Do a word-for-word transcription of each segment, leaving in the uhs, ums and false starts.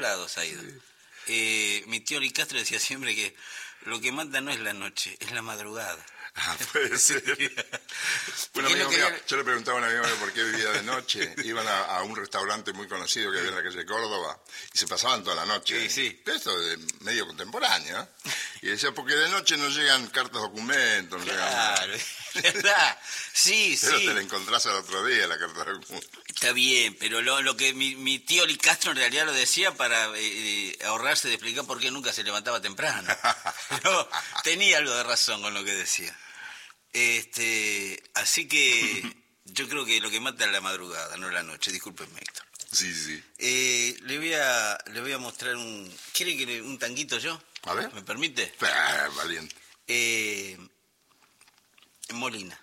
lados ha ido. Eh, mi tío Oli Castro decía siempre que lo que mata no es la noche, es la madrugada. Ah, puede ser. Un amigo mío, yo le preguntaba a un amigo mío por qué vivía de noche. Iban a, a un restaurante muy conocido que había en la calle Córdoba y se pasaban toda la noche. Sí, sí. Esto de medio contemporáneo, ¿eh? Y decía, porque de noche no llegan cartas documentos. No Claro, llegan... ¿verdad? Sí, pero sí. te la encontrás al otro día, la carta documentos. Está bien, pero lo, lo que mi, mi tío Oli Castro en realidad lo decía para eh, ahorrarse de explicar por qué nunca se levantaba temprano. Pero tenía algo de razón con lo que decía. Este, así que yo creo que lo que mata es la madrugada, no la noche. Discúlpenme, Héctor. Sí, sí. Eh, le voy a le voy a mostrar un... ¿Quiere que le, un tanguito yo? A ver. ¿Me permite? Ah, valiente. Eh, Molina.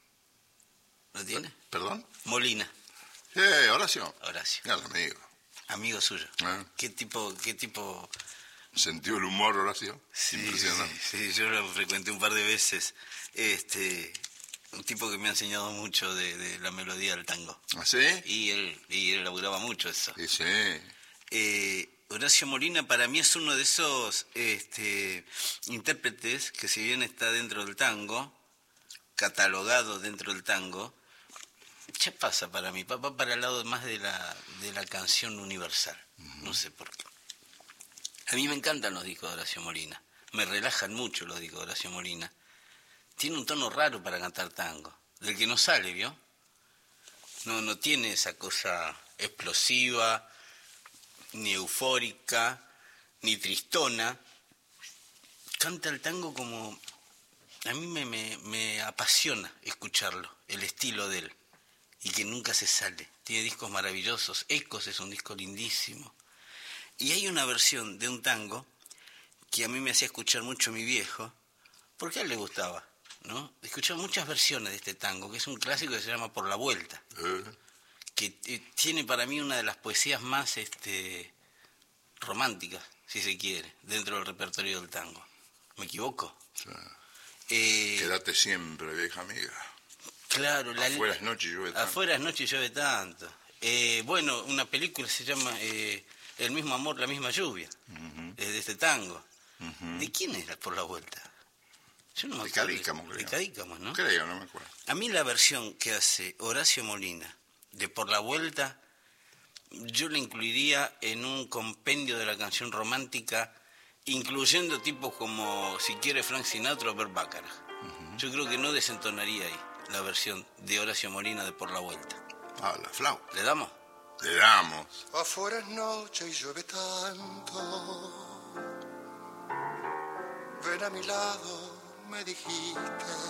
¿Lo tiene? ¿Perdón? Molina. Eh, Horacio. Horacio. Ya, el amigo. Amigo suyo. ¿Eh? ¿Qué tipo, qué tipo? ¿Sentió el humor, Horacio? Sí, impresionante. sí, sí, yo lo frecuenté un par de veces. Este, un tipo que me ha enseñado mucho de, de la melodía del tango. ¿Ah, sí? Y él, y él elaboraba mucho eso. Sí, sí. Eh, Horacio Molina para mí es uno de esos este, intérpretes que si bien está dentro del tango, catalogado dentro del tango, ya pasa para mí, va para el lado más de la, de la canción universal. Uh-huh. No sé por qué. A mí me encantan los discos de Horacio Molina, me relajan mucho los discos de Horacio Molina. Tiene un tono raro para cantar tango, del que no sale, ¿vio? No, no tiene esa cosa explosiva, ni eufórica, ni tristona. Canta el tango como... A mí me, me, me apasiona escucharlo, el estilo de él, y que nunca se sale. Tiene discos maravillosos, Ecos es un disco lindísimo. Y hay una versión de un tango que a mí me hacía escuchar mucho mi viejo, porque a él le gustaba, ¿no? Escuchaba muchas versiones de este tango, que es un clásico que se llama Por la Vuelta, uh. que eh, tiene para mí una de las poesías más este, románticas, si se quiere, dentro del repertorio del tango. ¿Me equivoco? Sí. Eh, Quédate siempre, vieja amiga. Claro. La, afuera es noche y llueve tanto. Afuera es noche y llueve tanto. Eh, bueno, una película se llama eh, El mismo amor, la misma lluvia, uh-huh. eh, de este tango. Uh-huh. ¿De quién era Por la Vuelta? Yo no me de acuerdo. Cadícamo, creo. De Cadícamo, ¿no? Creo, no me acuerdo. A mí la versión que hace Horacio Molina de Por la Vuelta, yo la incluiría en un compendio de la canción romántica, incluyendo tipos como, si quiere, Frank Sinatra o Bert Bacharach. Uh-huh. Yo creo que no desentonaría ahí la versión de Horacio Molina de Por la Vuelta. Ah, la flauta. ¿Le damos? Le damos. Afuera es noche y llueve tanto. Ven a mi lado, me dijiste.